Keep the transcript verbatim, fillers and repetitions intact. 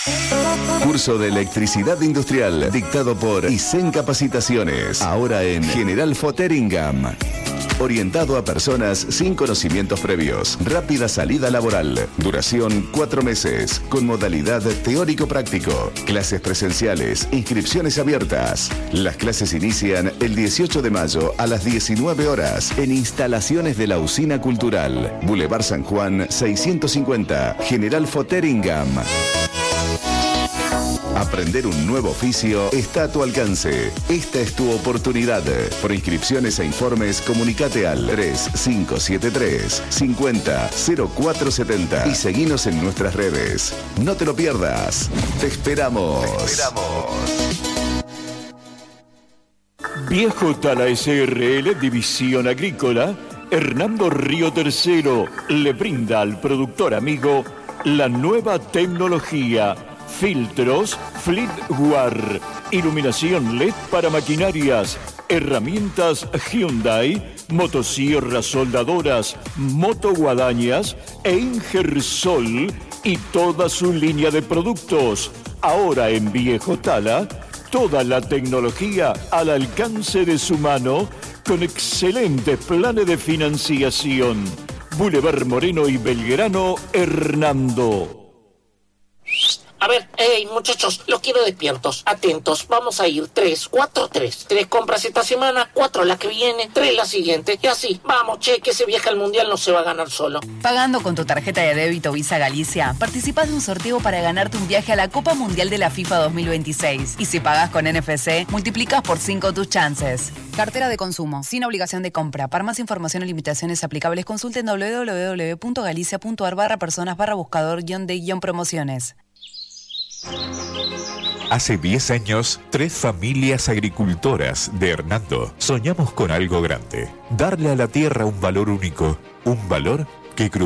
Curso de Electricidad Industrial dictado por Isen Capacitaciones. Ahora en General Foteringam. Orientado a personas sin conocimientos previos. Rápida salida laboral. Duración cuatro meses. Con modalidad teórico-práctico. Clases presenciales. Inscripciones abiertas. Las clases inician el dieciocho de mayo a las diecinueve horas en instalaciones de la Usina Cultural. Boulevard San Juan seiscientos cincuenta. General Foteringam. Aprender un nuevo oficio está a tu alcance. Esta es tu oportunidad. Por inscripciones e informes, comunicate al tres cinco siete tres cincuenta cero cuatro setenta y seguinos en nuestras redes. No te lo pierdas. Te esperamos. Te esperamos. Viejo Tala S R L, División Agrícola, Hernando Río Tercero le brinda al productor amigo la nueva tecnología. Filtros Fleetwar, iluminación L E D para maquinarias, herramientas Hyundai, motosierras soldadoras, motoguadañas e Ingersol y toda su línea de productos. Ahora en Viejo Tala, toda la tecnología al alcance de su mano con excelentes planes de financiación. Boulevard Moreno y Belgrano, Hernando. A ver, hey, muchachos, los quiero despiertos, atentos. Vamos a ir tres, cuatro, tres. Tres compras esta semana, cuatro la que viene, tres la siguiente. Y así, vamos, che, que ese viaje al mundial no se va a ganar solo. Pagando con tu tarjeta de débito Visa Galicia, participás de un sorteo para ganarte un viaje a la Copa Mundial de la FIFA dos mil veintiséis. Y si pagás con N F C, multiplicas por cinco tus chances. Cartera de consumo, sin obligación de compra. Para más información o limitaciones aplicables, consulten doble u doble u doble u punto galicia punto ar barra personas barra buscador guión de guión promociones. Hace diez años, tres familias agricultoras de Hernando soñamos con algo grande. Darle a la tierra un valor único, un valor que